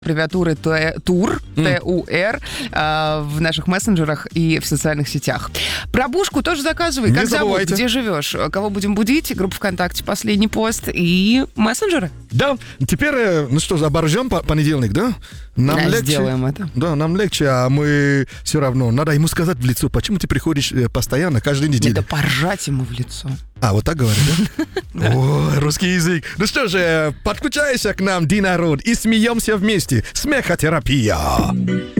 аббревиатуры ТУР, Т-У-Р, в наших мессенджерах и в социальных сетях. Про Бушку тоже заказывай. Как зовут, где живешь, кого будем будить, группа ВКонтакте, последний пост и мессенджеры. Да, теперь, ну что, оборжем понедельник, да? Нам легче. Сделаем это. Да, нам легче, а мы все равно. Надо ему сказать в лицо, почему ты приходишь постоянно, каждую неделю. Это поржать ему в лицо. А, вот так говорят, да? О, русский язык. Ну что же, подключайся к нам, Динарод, и смеемся вместе. Смехотерапия.